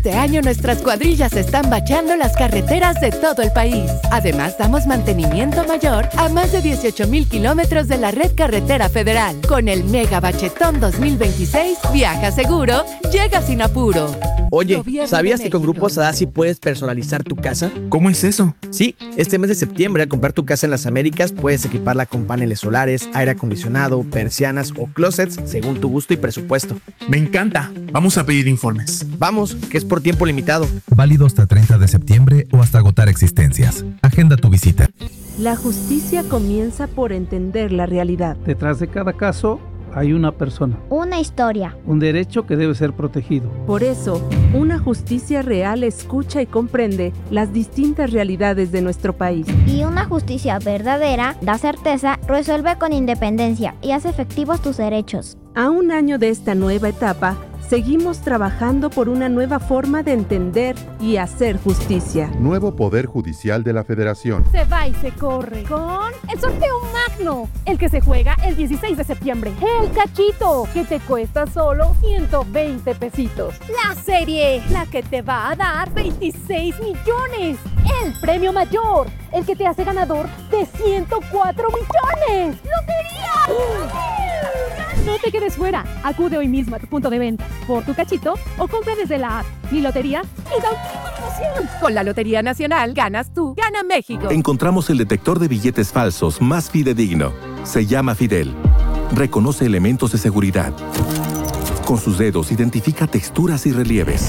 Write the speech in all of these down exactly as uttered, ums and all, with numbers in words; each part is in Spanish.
Este año nuestras cuadrillas están bacheando las carreteras de todo el país. Además, damos mantenimiento mayor a más de dieciocho mil kilómetros de la red carretera federal. Con el Mega Bachetón dos mil veintiséis, viaja seguro, llega sin apuro. Oye, Gobierno ¿sabías de que con México. Grupo Sadassi puedes personalizar tu casa? ¿Cómo es eso? Sí, este mes de septiembre al comprar tu casa en las Américas puedes equiparla con paneles solares, aire acondicionado, persianas o closets según tu gusto y presupuesto. Me encanta. Vamos a pedir informes. Vamos, que es por tiempo limitado. Válido hasta treinta de septiembre o hasta agotar existencias. Agenda tu visita. La justicia comienza por entender la realidad. Detrás de cada caso hay una persona, Una historia. un derecho que debe ser protegido. Por eso, una justicia real escucha y comprende las distintas realidades de nuestro país. Y una justicia verdadera da certeza, resuelve con independencia y hace efectivos tus derechos. A un año de esta nueva etapa, seguimos trabajando por una nueva forma de entender y hacer justicia. Nuevo Poder Judicial de la Federación. Se va y se corre con el sorteo magno, el que se juega el dieciséis de septiembre. El cachito, que te cuesta solo ciento veinte pesitos. La serie, la que te va a dar veintiséis millones. El premio mayor, el que te hace ganador de ciento cuatro millones. ¡Lotería! No te quedes fuera. Acude hoy mismo a tu punto de venta por tu cachito o compra desde la app Mi Lotería y da un kit de emoción. Con la Lotería Nacional ganas tú, gana México. Encontramos el detector de billetes falsos más fidedigno. Se llama Fidel. Reconoce elementos de seguridad. Con sus dedos identifica texturas y relieves.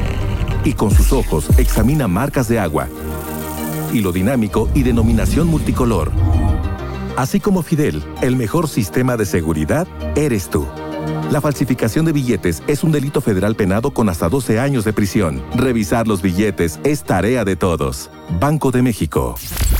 Y con sus ojos examina marcas de agua, hilo dinámico y denominación multicolor. Así como Fidel, el mejor sistema de seguridad eres tú. La falsificación de billetes es un delito federal penado con hasta doce años de prisión. Revisar los billetes es tarea de todos. Banco de México.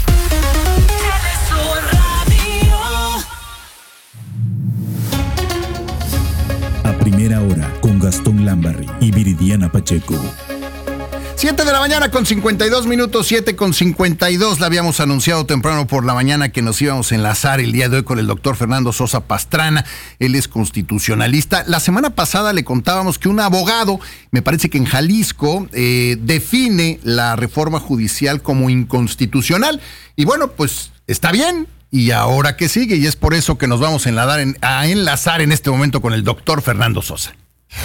A primera hora con Gastón Lambarri y Viridiana Pacheco. siete de la mañana con cincuenta y dos minutos, siete con cincuenta y dos. La habíamos anunciado temprano por la mañana que nos íbamos a enlazar el día de hoy con el doctor Fernando Sosa Pastrana. Él es constitucionalista. La semana pasada le contábamos que un abogado, me parece que en Jalisco, eh, define la reforma judicial como inconstitucional. Y bueno, pues está bien. ¿Y ahora qué sigue? Y es por eso que nos vamos a enlazar en, a enlazar en este momento con el doctor Fernando Sosa.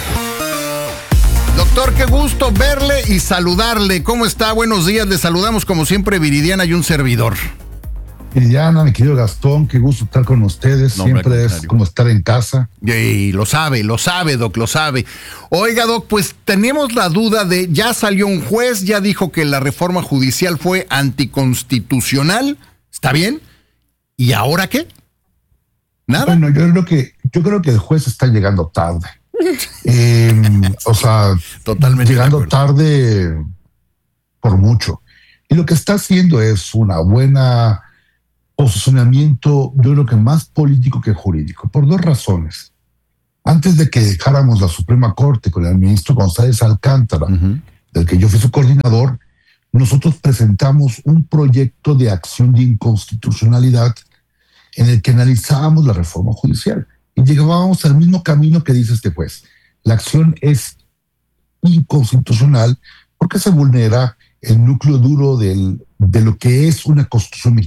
Doctor, qué gusto verle y saludarle. ¿Cómo está? Buenos días. Le saludamos como siempre Viridiana y un servidor. Viridiana, mi querido Gastón, qué gusto estar con ustedes. No, siempre es como estar en casa. Y lo sabe, lo sabe, Doc, lo sabe. Oiga, Doc, pues tenemos la duda de, ya salió un juez, ya dijo que la reforma judicial fue anticonstitucional. ¿Está bien? ¿Y ahora qué? ¿Nada? Bueno, yo creo que, yo creo que el juez está llegando tarde. Eh, o sea, totalmente llegando tarde por mucho. Y lo que está haciendo es una buena posicionamiento, yo creo que más político que jurídico, por dos razones. Antes de que dejáramos la Suprema Corte con el ministro González Alcántara, uh-huh. del que yo fui su coordinador, nosotros presentamos un proyecto de acción de inconstitucionalidad en el que analizábamos la reforma judicial. Y llegábamos al mismo camino que dice este juez. La acción es inconstitucional porque se vulnera el núcleo duro del, de lo que es una constitución mexicana.